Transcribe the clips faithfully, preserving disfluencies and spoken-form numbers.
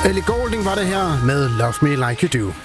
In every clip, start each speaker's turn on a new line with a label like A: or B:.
A: Ellie Goulding var det her med Love Me Like You Do.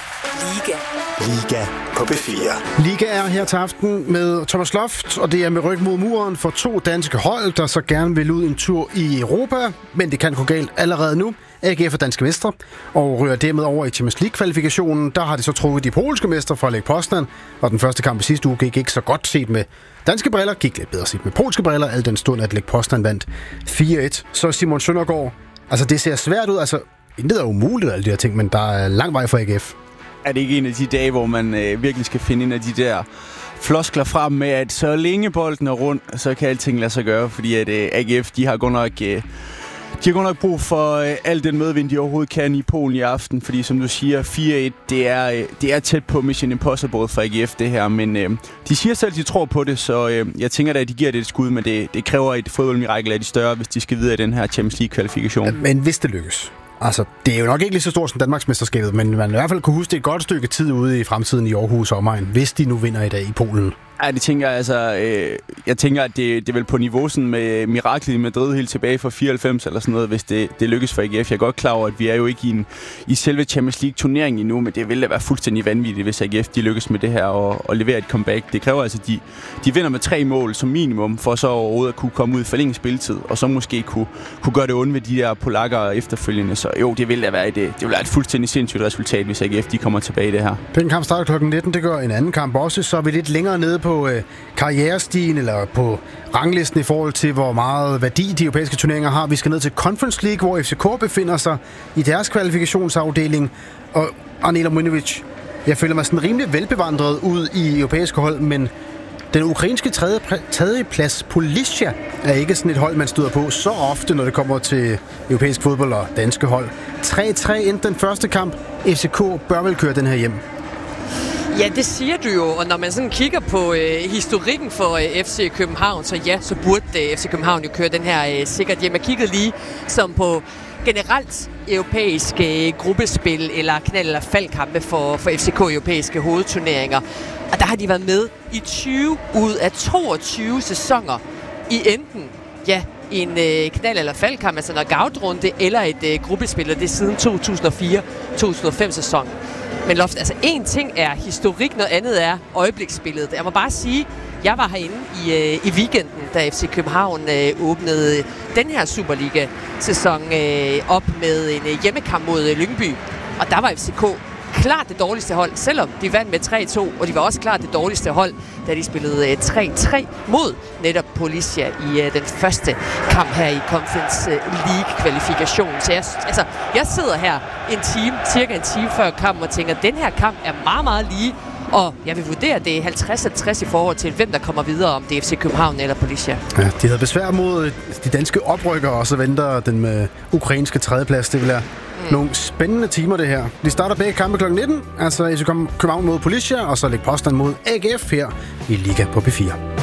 B: Liga.
C: Liga på B fire.
A: Liga er her til aften med Thomas Loft, og det er med ryg mod muren for to danske hold, der så gerne vil ud en tur i Europa, men det kan gå galt allerede nu. A G F er danske mestre, og rører dermed over i Champions League-kvalifikationen. Der har de så trukket de polske mestre fra Lech Poznan, og den første kamp i sidste uge gik ikke så godt set med danske briller, gik lidt bedre set med polske briller, al den stund, at Lech Poznan vandt fire et. Så Simon Søndergaard, altså det ser svært ud, altså intet er umuligt alle de her ting, men der er lang vej for A G F.
D: Er det ikke en af de dage, hvor man øh, virkelig skal finde en af de der floskler frem med, at så længe bolden er rundt, så kan alting lade sig gøre, fordi at øh, A G F, de har godt nok... Øh, De har godt nok brug for øh, al den medvind, de overhovedet kan i Polen i aften, fordi som du siger, fire et, det er, øh, det er tæt på Mission Impossible for A G F det her, men øh, de siger selv, at de tror på det, så øh, jeg tænker da, at de giver det et skud, men det, det kræver et fodboldmirakel af de større, hvis de skal videre i den her Champions League-kvalifikation.
A: Men hvis det lykkes, altså det er jo nok ikke lige så stort som Danmarksmesterskabet, men man i hvert fald kunne huske det et godt stykke tid ude i fremtiden i Aarhus og omegn, hvis de nu vinder i dag i Polen.
D: Ja, det tænker jeg, altså, øh, jeg tænker, at det, det er vel på niveau sådan med miraklet i Madrid helt tilbage fra fireoghalvfems eller sådan noget, hvis det, det lykkes for A G F. Jeg er godt klar over, at vi er jo ikke i, en, i selve Champions League-turneringen endnu, men det vil da være fuldstændig vanvittigt, hvis A G F de lykkes med det her og, og levere et comeback. Det kræver altså, at de, de vinder med tre mål som minimum, for så overhovedet at kunne komme ud i forlænget spilletid, og så måske kunne, kunne gøre det ondt ved de der polakker efterfølgende. Så jo, det vil da være et, det vil være et fuldstændig sindssygt resultat, hvis A G F de kommer tilbage i det her.
A: Den kamp starter klokken nitten, det gør en anden kamp også, så er vi lidt længere nede på på øh, karrierestigen eller på ranglisten i forhold til, hvor meget værdi de europæiske turneringer har. Vi skal ned til Conference League, hvor F C K befinder sig i deres kvalifikationsafdeling. Og Anela Mujnovic, jeg føler mig sådan rimelig velbevandret ud i europæiske hold, men den ukrainske tredje, tredje plads Polisia er ikke sådan et hold, man støder på så ofte, når det kommer til europæisk fodbold og danske hold. tre tre endte den første kamp. F C K bør vel køre den her hjem.
B: Ja, det siger du jo, og når man sådan kigger på øh, historikken for øh, F C København, så ja, så burde øh, F C København jo køre den her øh, sikkert hjem. Jeg kiggede lige som på generelt europæiske øh, gruppespil eller knald- eller faldkampe for, for F C K europæiske hovedturneringer. Og der har de været med i tyve ud af toogtyve sæsoner i enten, ja, en øh, knald- eller faldkamp, altså en knockout-runde eller et øh, gruppespil, og det er siden to tusind og fire til to tusind og fem sæsonen. Men Loft, altså en ting er historik, noget andet er øjebliksbilledet. Jeg må bare sige, jeg var herinde i, øh, i weekenden, da F C København øh, åbnede den her Superliga-sæson øh, op med en øh, hjemmekamp mod øh, Lyngby. Og der var F C K klart det dårligste hold, selvom de vandt med tre to, og de var også klart det dårligste hold, da de spillede øh, tre tre mod netop Polisia i øh, den første kamp her i Conference League-kvalifikationen. Så jeg, altså, jeg sidder her en time, cirka en time før kampen og tænker, at den her kamp er meget, meget lige, og jeg vil vurdere, at det er halvtreds halvtreds i forhold til, hvem der kommer videre, om det er F C København eller Polisia.
A: Ja, de havde besvær mod de danske oprykkere, og så venter den med ukrainske tredjeplads. Det vil være mm. nogle spændende timer, det her. De starter begge kampe klokken nitten, altså F C København mod Polisia, og så Lech Poznan mod A G F her i Liga på B fire.